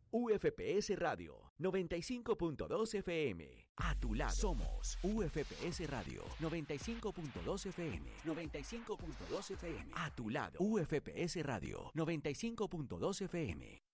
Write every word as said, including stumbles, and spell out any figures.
U F P S Radio noventa y cinco punto dos F M. A tu lado. Somos U F P S Radio noventa y cinco punto dos F M. noventa y cinco punto dos F M. A tu lado. U F P S Radio noventa y cinco punto dos F M.